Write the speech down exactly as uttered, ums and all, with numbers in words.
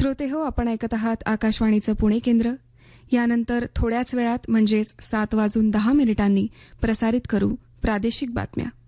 श्रोते हो, आपण ऐकत आहात आकाशवाणीचं पुणे केंद्र. यानंतर थोड्याच वेळात म्हणजेच सात वाजून दहा मिनिटांनी प्रसारित करू प्रादेशिक बातम्या.